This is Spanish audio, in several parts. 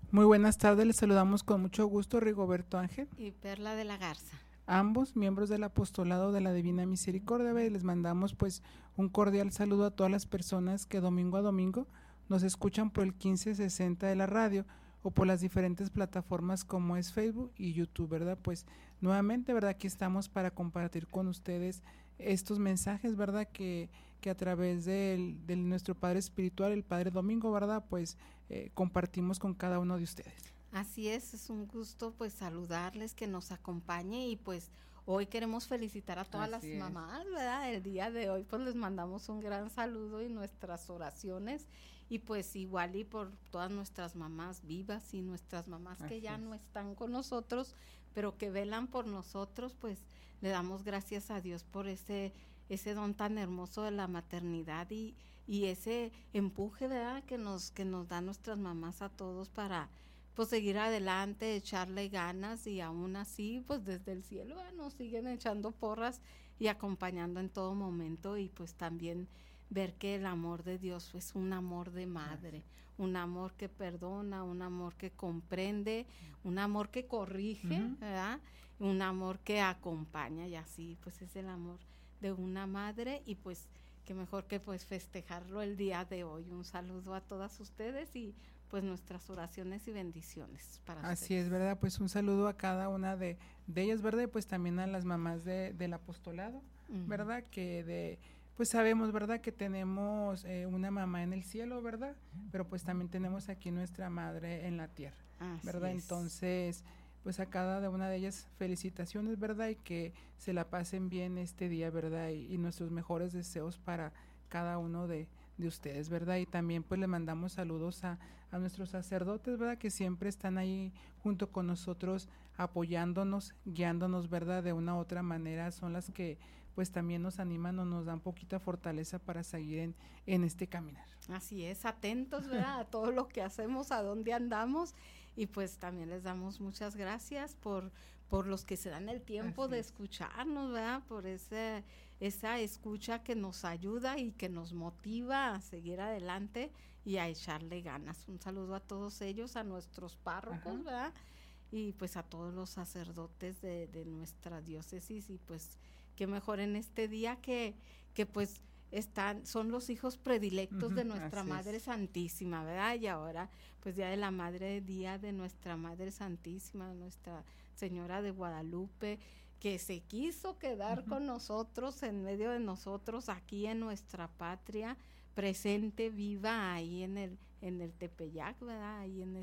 Muy buenas tardes, les saludamos con mucho gusto Rigoberto Ángel, y Perla de la Garza. ambos miembros del apostolado de la Divina Misericordia, y les mandamos pues un cordial saludo a todas las personas que domingo a domingo nos escuchan por el 1560 de la radio o por las diferentes plataformas como es Facebook y YouTube, ¿verdad? Pues nuevamente, ¿verdad? Aquí estamos para compartir con ustedes estos mensajes, ¿verdad? Que a través de nuestro Padre Espiritual, el Padre Domingo, ¿verdad? Pues compartimos con cada uno de ustedes. Así es un gusto pues saludarles, que nos acompañe y pues hoy queremos felicitar a todas las mamás, ¿verdad? El día de hoy pues les mandamos un gran saludo y nuestras oraciones y pues igual y por todas nuestras mamás vivas y nuestras mamás que ya no están con nosotros, pero que velan por nosotros, pues le damos gracias a Dios por ese don tan hermoso de la maternidad y ese empuje, ¿verdad? Que nos dan nuestras mamás a todos para pues seguir adelante, echarle ganas y aún así pues desde el cielo nos siguen echando porras y acompañando en todo momento y pues también ver que el amor de Dios es un amor de madre, un amor que perdona, un amor que comprende, un amor que corrige, ¿verdad? Un amor que acompaña y así pues es el amor de una madre y pues qué mejor que pues festejarlo el día de hoy. Un saludo a todas ustedes y pues nuestras oraciones y bendiciones para ustedes. Así es, ¿verdad? Pues un saludo a cada una de ellas, ¿verdad? Y pues también a las mamás del apostolado, ¿verdad? Pues sabemos, ¿verdad? Que tenemos una mamá en el cielo, ¿verdad? Pero pues también tenemos aquí nuestra madre en la tierra, ¿verdad? Entonces, pues a cada una de ellas felicitaciones, ¿verdad? Y que se la pasen bien este día, ¿verdad? Y nuestros mejores deseos para cada uno de ustedes, ¿verdad? Y también pues le mandamos saludos a nuestros sacerdotes, ¿verdad? Que siempre están ahí junto con nosotros apoyándonos, guiándonos, ¿verdad? De una u otra manera, son las que pues también nos animan o nos dan poquita fortaleza para seguir en este caminar. Así es, atentos, ¿verdad? A todo lo que hacemos, a dónde andamos y pues también les damos muchas gracias por los que se dan el tiempo de escucharnos, ¿verdad? Por esa escucha que nos ayuda y que nos motiva a seguir adelante y a echarle ganas. Un saludo a todos ellos, a nuestros párrocos, ¿verdad? Y pues a todos los sacerdotes de nuestra diócesis y pues qué mejor en este día que pues son los hijos predilectos de nuestra Madre Santísima, ¿verdad? Y ahora, pues Día de la Madre, Día de nuestra Madre Santísima, Nuestra Señora de Guadalupe, que se quiso quedar con nosotros, en medio de nosotros, aquí en nuestra patria, presente, viva, ahí en el Tepeyac, ¿verdad? Ahí en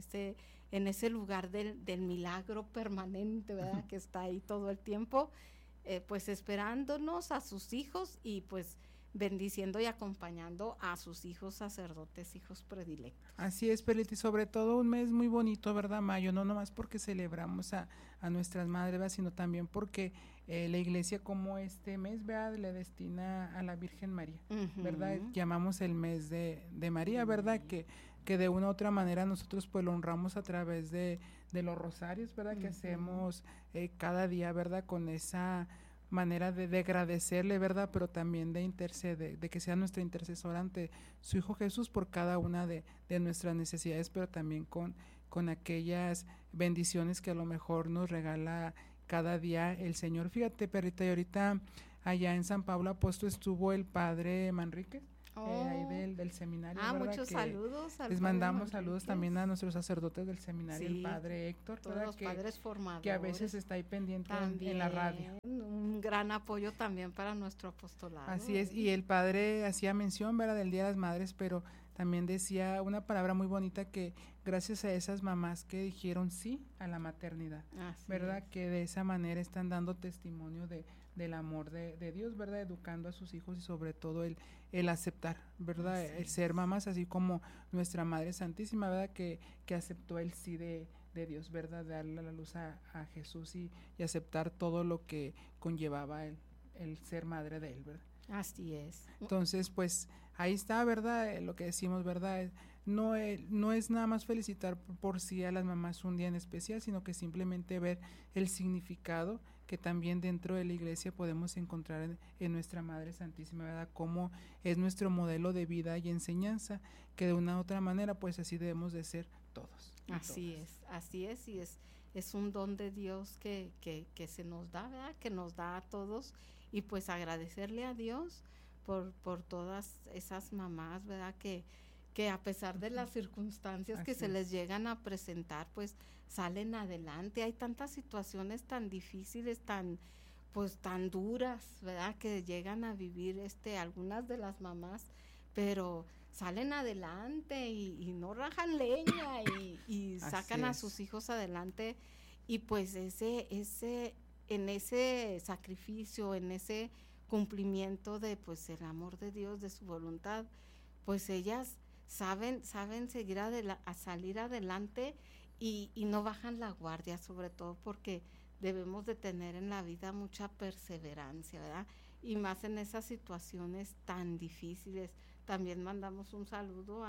ese lugar del milagro permanente, ¿verdad? Que está ahí todo el tiempo, pues esperándonos a sus hijos y pues bendiciendo y acompañando a sus hijos sacerdotes, hijos predilectos. Así es, Perlita, y sobre todo un mes muy bonito, ¿verdad, Mayo? No nomás porque celebramos a nuestras madres, ¿verdad? Sino también porque la iglesia como este mes, ¿verdad? Le destina a la Virgen María, ¿verdad? Llamamos el mes de María, ¿verdad? Que de una u otra manera nosotros pues lo honramos a través de los rosarios, ¿verdad? Que hacemos cada día, ¿verdad? Con esa manera de agradecerle, ¿verdad? Pero también de interceder, de que sea nuestra intercesora ante su Hijo Jesús por cada una de nuestras necesidades, pero también con aquellas bendiciones que a lo mejor nos regala cada día el Señor. Fíjate, Perrita, y ahorita allá en San Pablo Apóstol estuvo el Padre Manrique, ahí del seminario, ¿verdad? Muchos saludos. Les mandamos saludos también a nuestros sacerdotes del seminario, el Padre Héctor, todos los padres formadores. Que a veces está ahí pendiente en la radio. Un gran apoyo también para nuestro apostolado. Así es, y el Padre hacía mención, ¿verdad?, del Día de las Madres, pero también decía una palabra muy bonita que gracias a esas mamás que dijeron sí a la maternidad, ¿verdad? Que de esa manera están dando testimonio del amor de Dios, ¿verdad? Educando a sus hijos y sobre todo el aceptar, ¿verdad? El ser mamás, así como nuestra Madre Santísima, ¿verdad? Que aceptó el sí de Dios, ¿verdad? Darle la luz a Jesús y aceptar todo lo que conllevaba el ser madre de él, ¿verdad? Así es. Entonces, pues ahí está, ¿verdad? Lo que decimos, ¿verdad? No es nada más felicitar por sí a las mamás un día en especial, sino que simplemente ver el significado que también dentro de la iglesia podemos encontrar en nuestra Madre Santísima, ¿verdad? Cómo es nuestro modelo de vida y enseñanza, que de una u otra manera pues así debemos de ser todos. Así es, y es un don de Dios que se nos da, ¿verdad? Que nos da a todos, y pues agradecerle a Dios por todas esas mamás, ¿verdad? Que a pesar de las circunstancias que se les llegan a presentar, pues salen adelante. Hay tantas situaciones tan difíciles, tan duras, ¿verdad? Que llegan a vivir algunas de las mamás, pero salen adelante y no rajan leña y sacan a sus hijos adelante, y pues en ese sacrificio, en ese cumplimiento de pues el amor de Dios, de su voluntad, pues ellas saben seguir a salir adelante y no bajan la guardia, sobre todo porque debemos de tener en la vida mucha perseverancia, ¿verdad? Y más en esas situaciones tan difíciles. También mandamos un saludo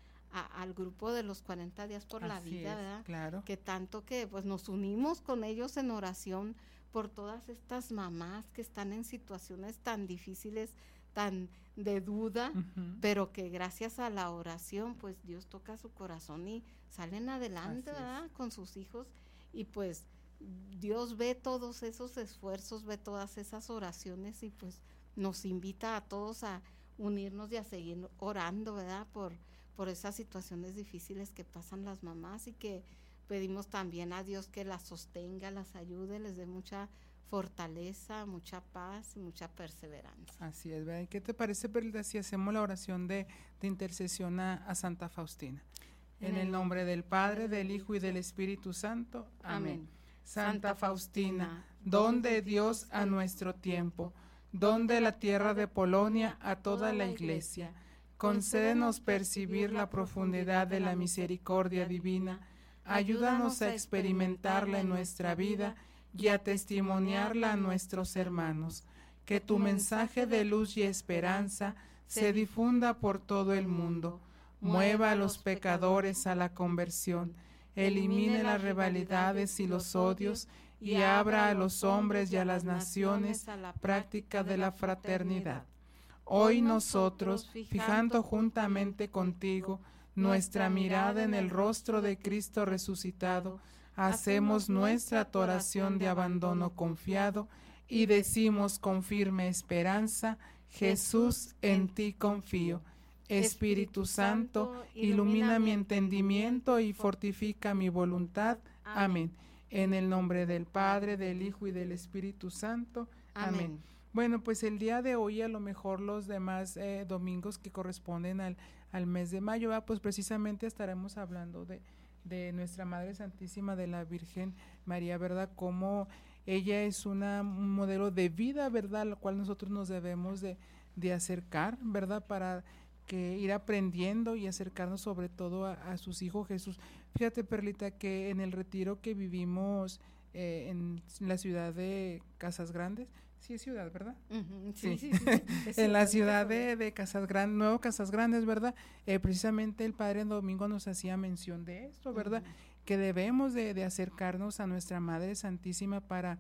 al grupo de los 40 días por la vida, ¿verdad? Claro. Que tanto que pues nos unimos con ellos en oración por todas estas mamás que están en situaciones tan difíciles, tan de duda, pero que gracias a la oración pues Dios toca su corazón y salen adelante, ¿verdad? Con sus hijos, y pues Dios ve todos esos esfuerzos, ve todas esas oraciones, y pues nos invita a todos a unirnos y a seguir orando, ¿verdad? Por esas situaciones difíciles que pasan las mamás, y que pedimos también a Dios que las sostenga, las ayude, les dé mucha fortaleza, mucha paz y mucha perseverancia. Así es, ¿verdad? ¿Qué te parece, Perlita, si hacemos la oración de intercesión a Santa Faustina? En el nombre del Padre, del Hijo y del Espíritu Santo. Amén. Santa Faustina, don de Dios a nuestro tiempo, don de la tierra de Polonia a toda la Iglesia, concédenos percibir la profundidad de la misericordia divina, ayúdanos a experimentarla en nuestra vida y a testimoniarla a nuestros hermanos. Que tu mensaje de luz y esperanza se difunda por todo el mundo, mueva a los pecadores a la conversión, elimine las rivalidades y los odios, y abra a los hombres y a las naciones a la práctica de la fraternidad. Hoy nosotros, fijando juntamente contigo nuestra mirada en el rostro de Cristo resucitado, hacemos nuestra oración de abandono confiado y decimos con firme esperanza: Jesús, en ti confío. Espíritu Santo, ilumina mi entendimiento y fortifica mi voluntad. Amén. En el nombre del Padre, del Hijo y del Espíritu Santo. Amén. Bueno, pues el día de hoy, a lo mejor los demás domingos que corresponden al mes de mayo, pues precisamente estaremos hablando de nuestra Madre Santísima, de la Virgen María, ¿verdad? Cómo ella es un modelo de vida, ¿verdad? Al cual nosotros nos debemos de acercar, ¿verdad? Para que ir aprendiendo y acercarnos sobre todo a sus hijos Jesús. Fíjate, Perlita, que en el retiro que vivimos en la ciudad de Casas Grandes, sí es ciudad, ¿verdad? Sí. En la ciudad de Casas Grandes, Nuevo Casas Grandes, ¿verdad? Precisamente el Padre Domingo nos hacía mención de esto, ¿verdad? Que debemos de acercarnos a nuestra Madre Santísima para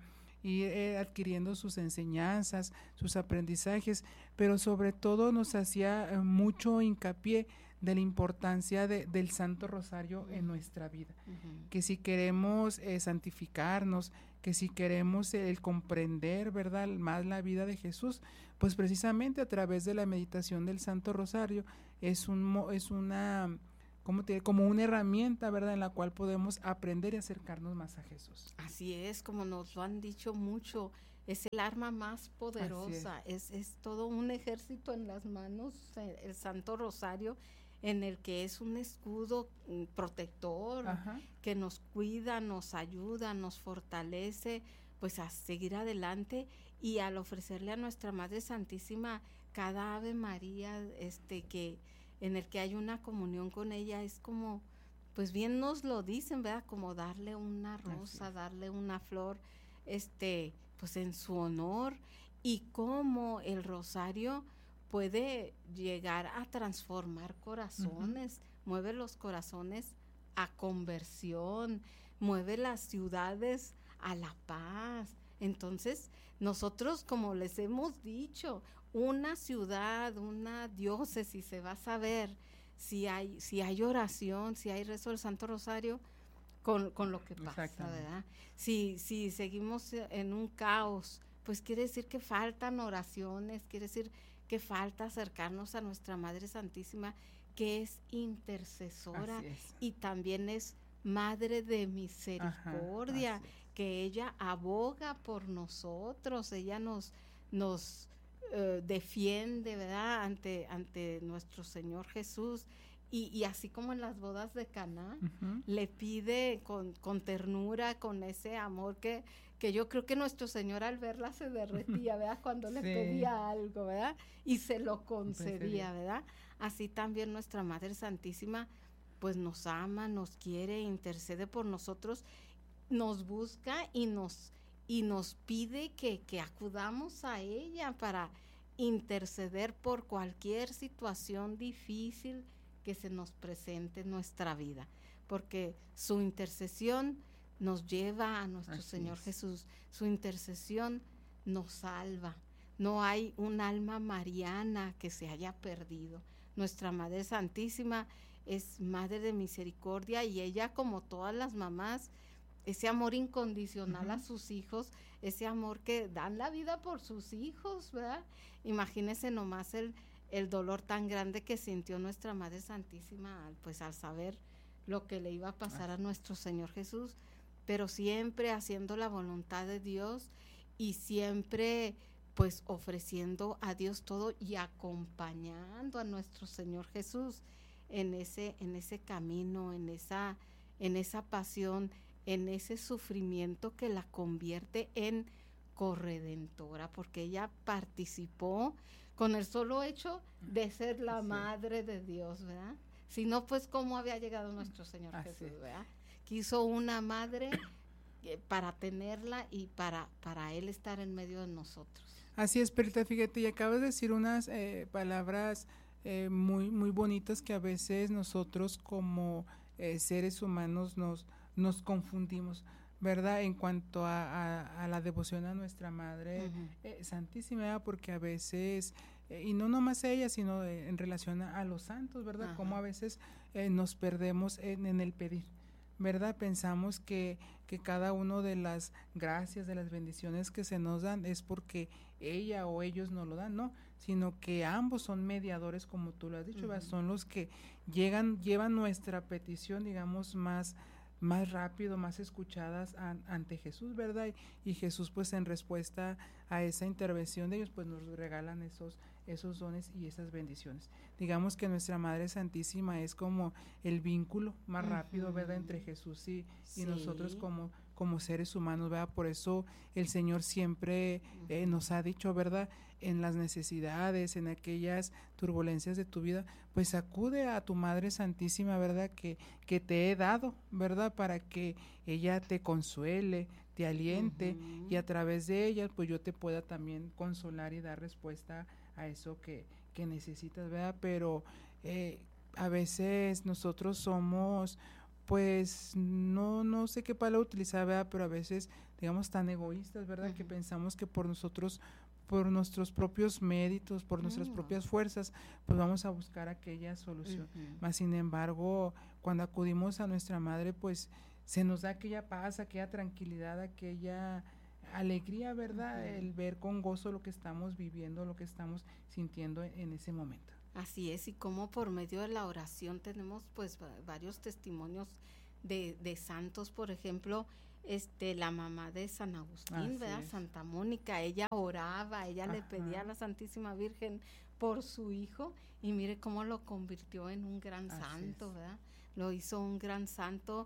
ir adquiriendo sus enseñanzas, sus aprendizajes, pero sobre todo nos hacía mucho hincapié de la importancia del Santo Rosario en nuestra vida, que si queremos santificarnos, que si queremos el comprender, ¿verdad?, más la vida de Jesús, pues precisamente a través de la meditación del Santo Rosario es una como una herramienta, ¿verdad?, en la cual podemos aprender y acercarnos más a Jesús. Así es, como nos lo han dicho mucho, es el arma más poderosa, es todo un ejército en las manos, el Santo Rosario, en el que es un escudo protector, que nos cuida, nos ayuda, nos fortalece, pues a seguir adelante, y al ofrecerle a nuestra Madre Santísima cada Ave María, en el que hay una comunión con ella, es como, pues bien nos lo dicen, ¿verdad? Como darle una rosa, darle una flor, pues en su honor, y cómo el rosario puede llegar a transformar corazones, mueve los corazones a conversión, mueve las ciudades a la paz. Entonces, nosotros, como les hemos dicho, una ciudad, una diócesis se va a saber si hay oración, si hay rezo del Santo Rosario, con lo que pasa, ¿verdad? Si seguimos en un caos, pues quiere decir que faltan oraciones, quiere decir que falta acercarnos a nuestra Madre Santísima, que es intercesora y también es Madre de Misericordia, que ella aboga por nosotros, ella nos defiende, ¿verdad? Ante nuestro Señor Jesús. Y así como en las bodas de Caná, le pide con ternura, con ese amor que yo creo que nuestro Señor al verla se derretía, ¿verdad? Cuando le pedía algo, ¿verdad? Y se lo concedía, ¿verdad? Así también nuestra Madre Santísima, pues nos ama, nos quiere, intercede por nosotros, nos busca y nos pide que acudamos a ella para interceder por cualquier situación difícil que se nos presente en nuestra vida, porque su intercesión nos lleva a nuestro Señor Jesús, su intercesión nos salva. No hay un alma mariana que se haya perdido. Nuestra Madre Santísima es Madre de Misericordia y ella, como todas las mamás, ese amor incondicional a sus hijos, ese amor que dan la vida por sus hijos, ¿verdad? Imagínense nomás el dolor tan grande que sintió nuestra Madre Santísima al saber lo que le iba a pasar a nuestro Señor Jesús, pero siempre haciendo la voluntad de Dios y siempre pues ofreciendo a Dios todo y acompañando a nuestro Señor Jesús en ese camino, en esa pasión, en ese sufrimiento que la convierte en corredentora, porque ella participó con el solo hecho de ser la madre de Dios, ¿verdad? Si no, pues cómo había llegado nuestro Señor Jesús, ¿verdad? Quiso una madre para tenerla y para Él estar en medio de nosotros. Así es, Perlita, fíjate, y acabas de decir unas palabras muy, muy bonitas que a veces nosotros como seres humanos nos confundimos, ¿verdad? En cuanto a la devoción a nuestra Madre Santísima, porque a veces, y no nomás a ella, sino en relación a los santos, ¿verdad? Como a veces nos perdemos en el pedir, ¿verdad? Pensamos que cada uno de las gracias, de las bendiciones que se nos dan es porque ella o ellos nos lo dan, no, sino que ambos son mediadores, como tú lo has dicho, ¿verdad? Son los que llevan nuestra petición, digamos, más rápido, más escuchadas ante Jesús, ¿verdad? Y Jesús, pues en respuesta a esa intervención de ellos, pues nos regalan esos dones y esas bendiciones. Digamos que nuestra Madre Santísima es como el vínculo más rápido, ¿verdad? Entre Jesús y nosotros como seres humanos, ¿verdad? Por eso el Señor siempre nos ha dicho, ¿verdad? En las necesidades, en aquellas turbulencias de tu vida, pues acude a tu Madre Santísima, ¿verdad? Que te he dado, ¿verdad? Para que ella te consuele, te aliente y a través de ella, pues yo te pueda también consolar y dar respuesta a eso que necesitas, ¿verdad? Pero a veces nosotros somos, pues no sé qué palabra utilizar, ¿verdad? Pero a veces, digamos, tan egoístas, ¿verdad? Que pensamos que por nosotros, por nuestros propios méritos, por nuestras propias fuerzas, pues vamos a buscar aquella solución. Mas, sin embargo, cuando acudimos a nuestra Madre, pues se nos da aquella paz, aquella tranquilidad, aquella alegría, ¿verdad? El ver con gozo lo que estamos viviendo, lo que estamos sintiendo en ese momento. Así es, y como por medio de la oración tenemos pues varios testimonios de santos, por ejemplo, la mamá de San Agustín, ¿verdad? Santa Mónica, ella oraba, ella le pedía a la Santísima Virgen por su hijo y mire cómo lo convirtió en un gran santo, ¿verdad? Lo hizo un gran santo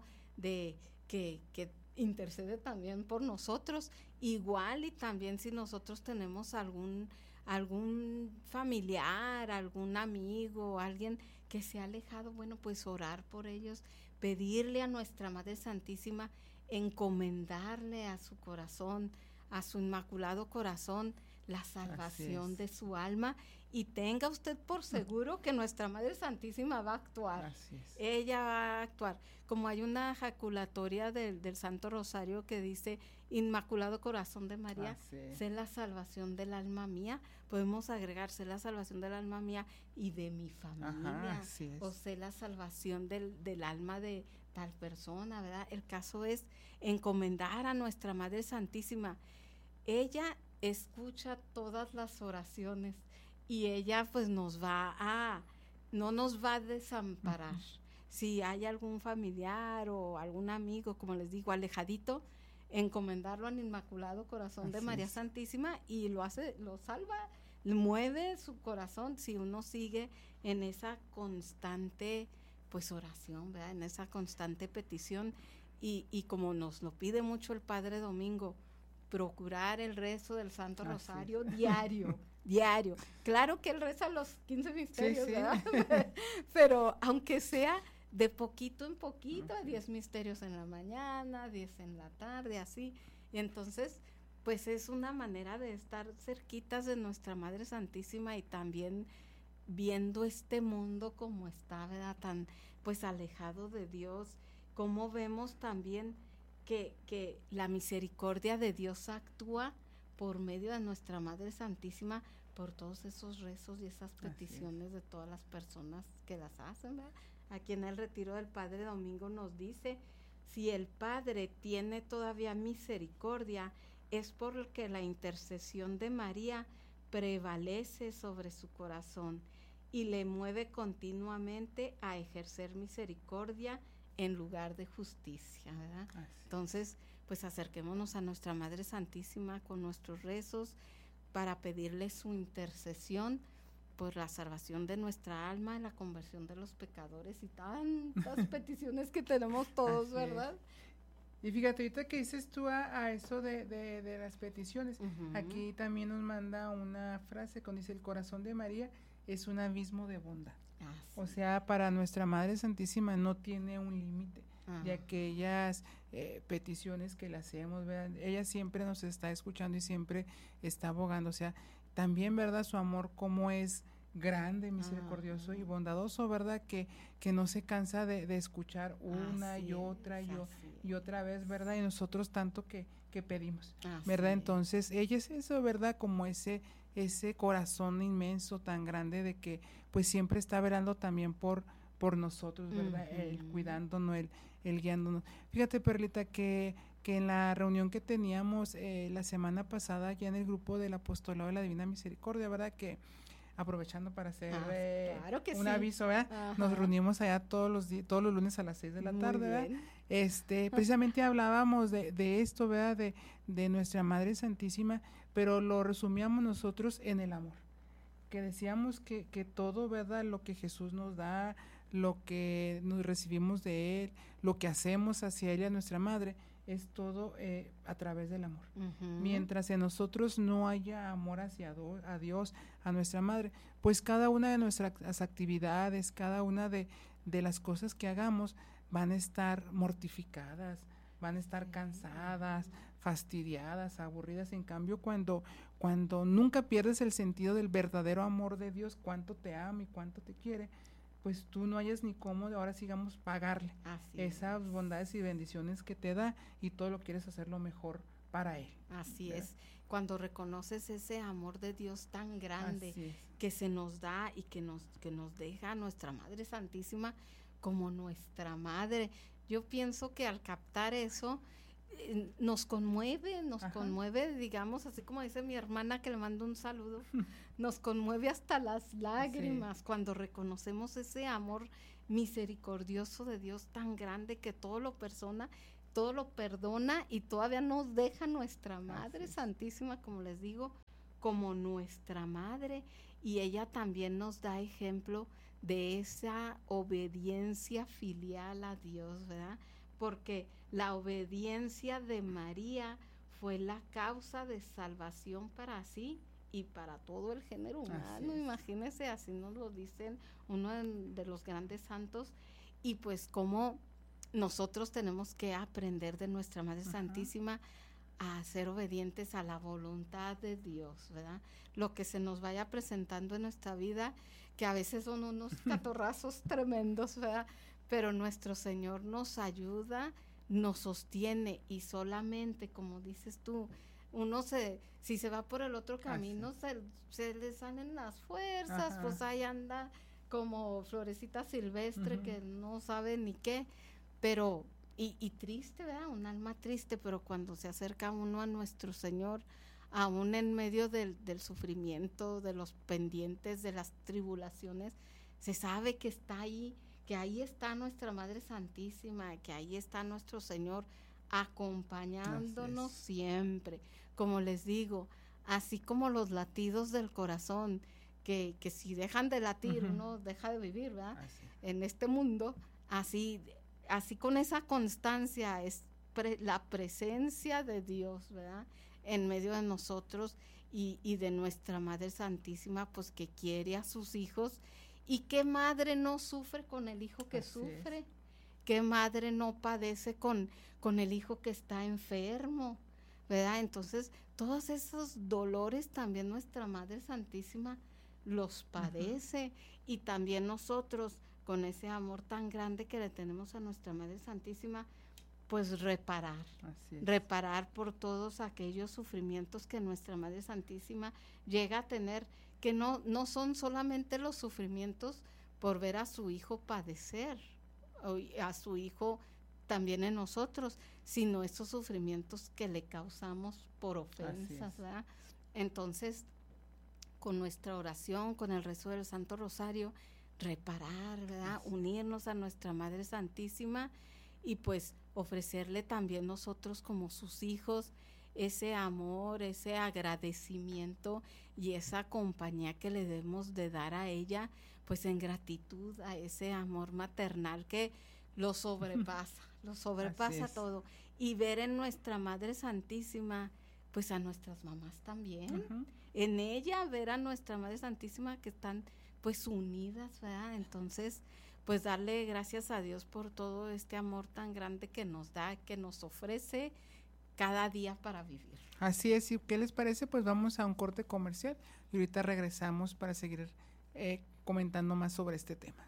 que intercede también por nosotros, igual, y también si nosotros tenemos algún familiar, algún amigo, alguien que se ha alejado, bueno, pues orar por ellos, pedirle a nuestra Madre Santísima, encomendarle a su corazón, a su inmaculado corazón, la salvación de su alma, y tenga usted por seguro que nuestra Madre Santísima va a actuar. Así es. Ella va a actuar. Como hay una jaculatoria del Santo Rosario que dice: Inmaculado Corazón de María, sé la salvación del alma mía. Podemos agregar: sé la salvación del alma mía y de mi familia. O sé la salvación del alma de tal persona, ¿verdad? El caso es encomendar a nuestra Madre Santísima. Ella escucha todas las oraciones y ella pues no nos va a desamparar. Si hay algún familiar o algún amigo, como les digo, alejadito, encomendarlo al Inmaculado Corazón de María Santísima, y lo salva, mueve su corazón si uno sigue en esa constante pues oración, ¿verdad? En esa constante petición, y como nos lo pide mucho el Padre Domingo, procurar el rezo del Santo Rosario diario. Claro que él reza los 15 misterios, ¿verdad? Pero aunque sea de poquito en poquito, 10 misterios en la mañana, 10 en la tarde, así. Y entonces, pues es una manera de estar cerquitas de nuestra Madre Santísima, y también viendo este mundo como está, ¿verdad? Tan pues alejado de Dios, como vemos también que la misericordia de Dios actúa por medio de nuestra Madre Santísima, por todos esos rezos y esas peticiones de todas las personas que las hacen, ¿verdad? Aquí en el retiro del Padre Domingo nos dice: si el Padre tiene todavía misericordia, es porque la intercesión de María prevalece sobre su corazón y le mueve continuamente a ejercer misericordia en lugar de justicia, ¿verdad? Entonces, pues acerquémonos a nuestra Madre Santísima con nuestros rezos para pedirle su intercesión por la salvación de nuestra alma, la conversión de los pecadores y tantas peticiones que tenemos todos, ¿verdad? Y fíjate, ahorita que dices tú a eso de las peticiones, aquí también nos manda una frase cuando dice: el corazón de María es un abismo de bondad. O sea, para nuestra Madre Santísima no tiene un límite de aquellas peticiones que le hacemos, ¿verdad? Ella siempre nos está escuchando y siempre está abogando. O sea, también, ¿verdad? Su amor como es grande, misericordioso y bondadoso, ¿verdad? Que no se cansa de escuchar una y otra y otra vez, ¿verdad? Y nosotros tanto que pedimos, ¿verdad? Entonces, ella es eso, ¿verdad? Como ese corazón inmenso, tan grande, de que pues siempre está velando también por nosotros, ¿verdad? El cuidándonos, el guiándonos. Fíjate, Perlita, que en la reunión que teníamos la semana pasada ya en el grupo del Apostolado de la Divina Misericordia, ¿verdad? Que aprovechando para hacer claro que un aviso, ¿verdad? Nos reunimos allá todos los lunes a las 6 de la tarde, ¿verdad? Precisamente hablábamos de esto, ¿verdad? De nuestra Madre Santísima, pero lo resumíamos nosotros en el amor, que decíamos que todo, ¿verdad? Lo que Jesús nos da, lo que nos recibimos de Él, lo que hacemos hacia ella, nuestra Madre, es todo a través del amor. Mientras en nosotros no haya amor hacia a Dios, a nuestra Madre, pues cada una de nuestras actividades, cada una de las cosas que hagamos van a estar mortificadas, van a estar cansadas, fastidiadas, aburridas. En cambio, cuando nunca pierdes el sentido del verdadero amor de Dios, cuánto te ama y cuánto te quiere, pues tú no hayas ni cómo ahora sigamos pagarle esas bondades y bendiciones que te da, y todo lo quieres hacer lo mejor para Él. Así es, cuando reconoces ese amor de Dios tan grande que se nos da y que nos deja a nuestra Madre Santísima como nuestra Madre. Yo pienso que al captar eso nos conmueve, digamos, así como dice mi hermana, que le mando un saludo, nos conmueve hasta las lágrimas cuando reconocemos ese amor misericordioso de Dios tan grande, que todo lo perdona y todavía nos deja nuestra Madre Santísima, como les digo, como nuestra Madre, y ella también nos da ejemplo de esa obediencia filial a Dios, ¿verdad? Porque la obediencia de María fue la causa de salvación para sí y para todo el género humano. Imagínense, así nos lo dicen uno de los grandes santos, y pues como nosotros tenemos que aprender de nuestra Madre Santísima a ser obedientes a la voluntad de Dios, ¿verdad? Lo que se nos vaya presentando en nuestra vida, que a veces son unos catorrazos tremendos, ¿verdad? Pero nuestro Señor nos ayuda, nos sostiene, y solamente, como dices tú, si se va por el otro camino, se le salen las fuerzas. Ajá. Pues ahí anda como florecita silvestre, que no sabe ni qué, pero, y triste, ¿verdad? Un alma triste, pero cuando se acerca uno a nuestro Señor, aún en medio del sufrimiento, de los pendientes, de las tribulaciones, se sabe que está ahí, que ahí está nuestra Madre Santísima, que ahí está nuestro Señor acompañándonos siempre. Como les digo, así como los latidos del corazón, que si dejan de latir, uno deja de vivir, ¿verdad? En este mundo, así con esa constancia es la presencia de Dios, ¿verdad? En medio de nosotros y de nuestra Madre Santísima, pues que quiere a sus hijos. ¿Y qué madre no sufre con el hijo que sufre? ¿Qué madre no padece con el hijo que está enfermo? ¿Verdad? Entonces, todos esos dolores también nuestra Madre Santísima los padece. Y también nosotros, con ese amor tan grande que le tenemos a nuestra Madre Santísima, pues reparar por todos aquellos sufrimientos que nuestra Madre Santísima llega a tener, que no son solamente los sufrimientos por ver a su hijo padecer, o a su hijo también en nosotros, sino esos sufrimientos que le causamos por ofensas, ¿verdad? Entonces, con nuestra oración, con el rezo del Santo Rosario, reparar, ¿verdad? Unirnos a nuestra Madre Santísima y pues ofrecerle también nosotros como sus hijos ese amor, ese agradecimiento y esa compañía que le debemos de dar a ella, pues en gratitud a ese amor maternal que lo sobrepasa todo. Y ver en nuestra Madre Santísima, pues a nuestras mamás también, en ella ver a nuestra Madre Santísima que están pues unidas, ¿verdad? Entonces, pues darle gracias a Dios por todo este amor tan grande que nos da, que nos ofrece cada día para vivir. Así es, ¿y qué les parece? Pues vamos a un corte comercial y ahorita regresamos para seguir comentando más sobre este tema.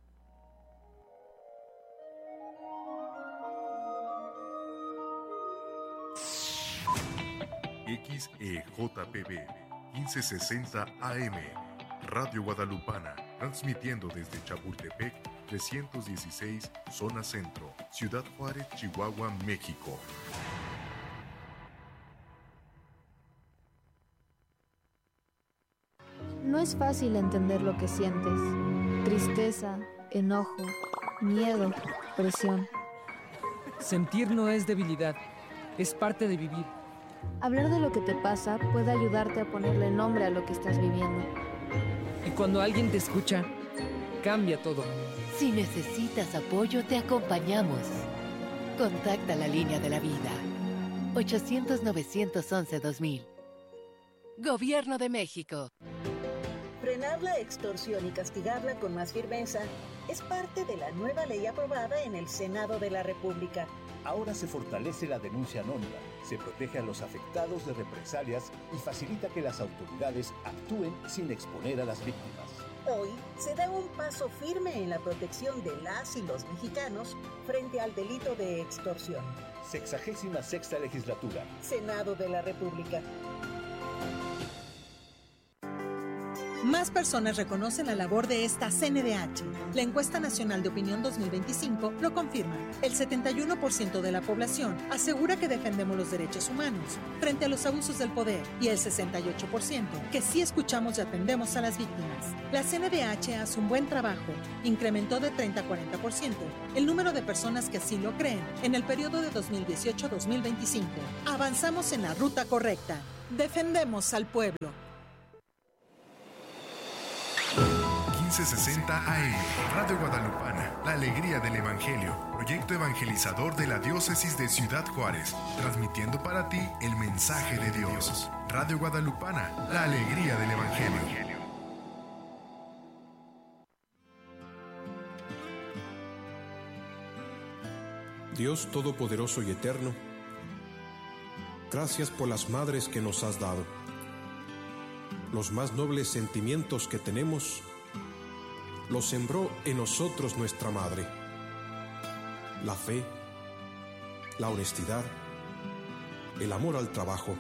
XEJPB 1560 AM, Radio Guadalupana, transmitiendo desde Chapultepec 316, zona centro, Ciudad Juárez, Chihuahua, México. No es fácil entender lo que sientes: tristeza, enojo, miedo, presión. Sentir no es debilidad, es parte de vivir. Hablar de lo que te pasa puede ayudarte a ponerle nombre a lo que estás viviendo. Y cuando alguien te escucha, cambia todo. Si necesitas apoyo, te acompañamos. Contacta la línea de la vida. 800-911-2000. Gobierno de México. Frenar la extorsión y castigarla con más firmeza es parte de la nueva ley aprobada en el Senado de la República. Ahora se fortalece la denuncia anónima, se protege a los afectados de represalias y facilita que las autoridades actúen sin exponer a las víctimas. Hoy se da un paso firme en la protección de las y los mexicanos frente al delito de extorsión. 66ª Legislatura. Senado de la República. Más personas reconocen la labor de esta CNDH. La Encuesta Nacional de Opinión 2025 lo confirma. El 71% de la población asegura que defendemos los derechos humanos frente a los abusos del poder y el 68% que sí escuchamos y atendemos a las víctimas. La CNDH hace un buen trabajo. Incrementó de 30 a 40% el número de personas que así lo creen en el periodo de 2018-2025. Avanzamos en la ruta correcta. Defendemos al pueblo. 1560 AM, Radio Guadalupana, la alegría del Evangelio, proyecto evangelizador de la diócesis de Ciudad Juárez, transmitiendo para ti el mensaje de Dios. Radio Guadalupana, la alegría del Evangelio. Dios Todopoderoso y Eterno, Gracias por las madres que nos has dado. Los más nobles sentimientos que tenemos los sembró en nosotros nuestra madre. La fe, la honestidad, el amor al trabajo.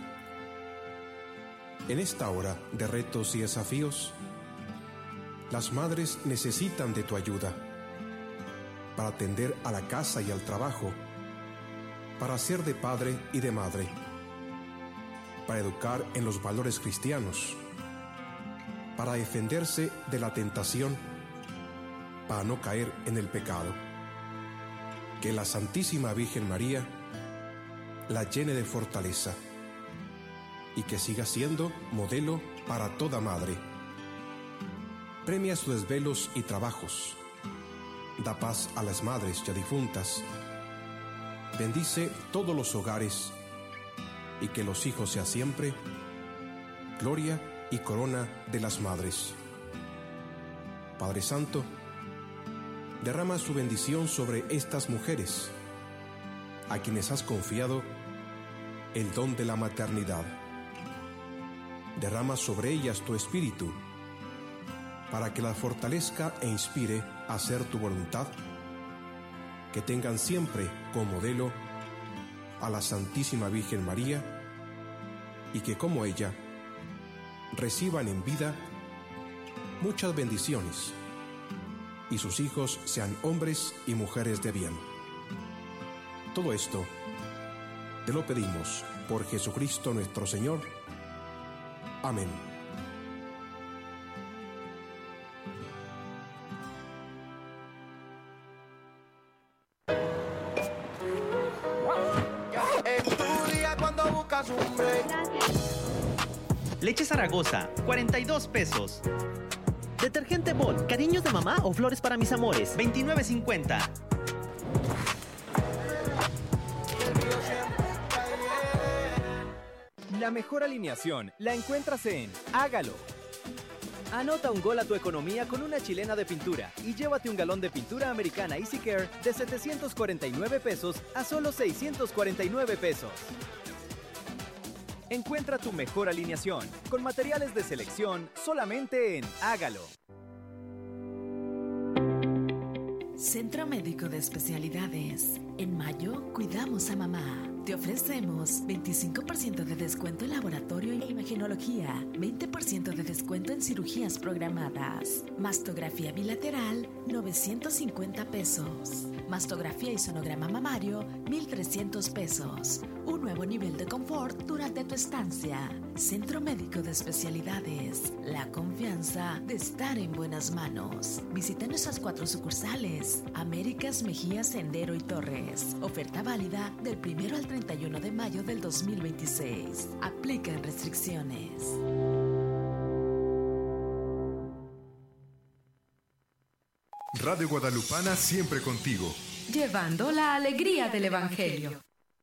En esta hora de retos y desafíos, las madres necesitan de tu ayuda para atender a la casa y al trabajo, para ser de padre y de madre, para educar en los valores cristianos, para defenderse de la tentación, para no caer en el pecado. Que la Santísima Virgen María la llene de fortaleza y que siga siendo modelo para toda madre. Premia sus desvelos y trabajos. Da paz a las madres ya difuntas. Bendice todos los hogares y que los hijos sean siempre gloria y corona de las madres. Padre Santo, derrama su bendición sobre estas mujeres, a quienes has confiado el don de la maternidad. Derrama sobre ellas tu espíritu, para que las fortalezca e inspire a hacer tu voluntad, que tengan siempre como modelo a la Santísima Virgen María, y que como ella reciban en vida muchas bendiciones, y sus hijos sean hombres y mujeres de bien. Todo esto te lo pedimos por Jesucristo nuestro Señor. Amén. Leche Zaragoza, 42 pesos. Detergente Bon, cariños de mamá o flores para mis amores, 29.50. La mejor alineación la encuentras en Hágalo. Anota un gol a tu economía con una chilena de pintura y llévate un galón de pintura americana Easy Care de 749 pesos a solo 649 pesos. Encuentra tu mejor alineación con materiales de selección solamente en Hágalo. Centro Médico de Especialidades. En mayo, cuidamos a mamá. Te ofrecemos 25% de descuento en laboratorio e imagenología, 20% de descuento en cirugías programadas. Mastografía bilateral, 950 pesos. Mastografía y sonograma mamario, 1,300 pesos. Un nuevo nivel de confort durante tu estancia. Centro Médico de Especialidades. La confianza de estar en buenas manos. Visita nuestras 4 sucursales: Américas, Mejía, Sendero y Torres. Oferta válida del 1 al 31 de mayo del 2026. Aplican restricciones. Radio Guadalupana siempre contigo. Llevando la alegría del Evangelio.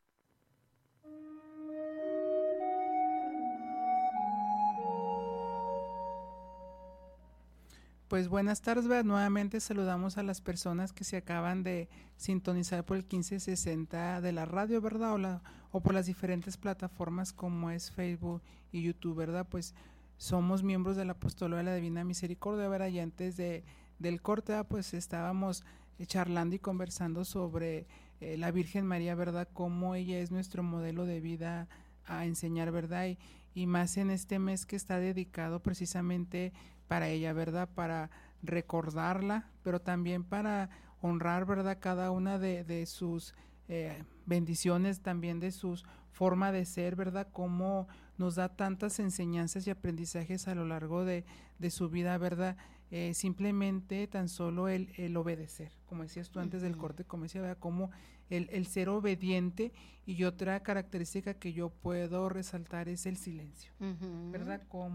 Pues buenas tardes, ¿verdad? Nuevamente saludamos a las personas que se acaban de sintonizar por el 1560 de la radio, ¿verdad? O por las diferentes plataformas como es Facebook y YouTube, ¿verdad? Pues somos miembros del Apostolado de la Divina Misericordia, ¿verdad? Y antes del corte, ¿verdad? Pues estábamos charlando y conversando sobre la Virgen María, ¿verdad? Cómo ella es nuestro modelo de vida a enseñar, ¿verdad? Y más en este mes que está dedicado precisamente para ella, ¿verdad? Para recordarla, pero también para honrar, ¿verdad? Cada una de sus bendiciones, también de sus forma de ser, ¿verdad? Cómo nos da tantas enseñanzas y aprendizajes a lo largo de su vida, ¿verdad? Simplemente tan solo el obedecer, como decías tú antes del corte, como decía, ¿verdad? Como el ser obediente. Y otra característica que yo puedo resaltar es el silencio, ¿verdad? Como